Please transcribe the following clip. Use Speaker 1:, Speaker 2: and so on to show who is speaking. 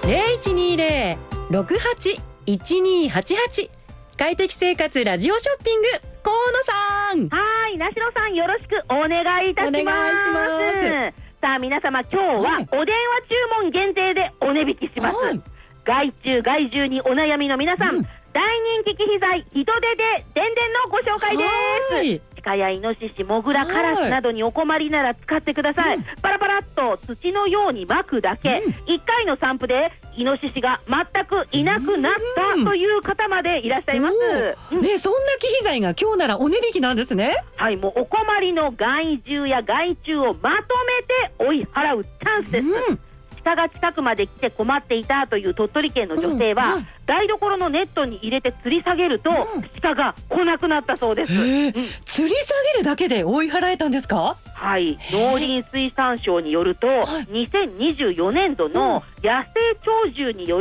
Speaker 1: 0120-68-1288快適生活ラジオショッピング、河野さん。
Speaker 2: はい、なしろさん、よろしくお願いいたします。
Speaker 1: お願いします。
Speaker 2: さあ皆様、今日はお電話注文限定でお値引きします。害虫害獣にお悩みの皆さん、大人気機器材ヒトデででんでんのご紹介です。鹿やイノシシ、モグラ、カラスなどにお困りなら使ってください。パラパラっと土のように巻くだけ、1回の散布でイノシシが全くいなくなったという方までいらっしゃいます。
Speaker 1: ね、そんな機器材が今日ならお値引きなんですね。
Speaker 2: はい、もうお困りの害獣や害虫をまとめて追い払うチャンスです。鹿が近くまで来て困っていたという鳥取県の女性は、台所のネットに入れて吊り下げると、鹿が来なくなったそうです。
Speaker 1: 吊り下げるだけで追い払えたんですか？
Speaker 2: はい、農林水産省によると、2024年度の野生鳥獣による